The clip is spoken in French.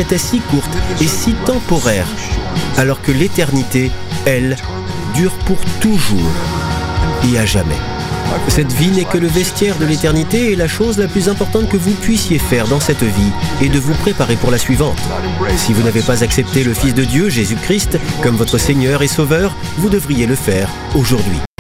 était si courte et si temporaire, alors que l'éternité, elle, dure pour toujours et à jamais. Cette vie n'est que le vestiaire de l'éternité et la chose la plus importante que vous puissiez faire dans cette vie est de vous préparer pour la suivante. Si vous n'avez pas accepté le Fils de Dieu, Jésus-Christ, comme votre Seigneur et Sauveur, vous devriez le faire aujourd'hui.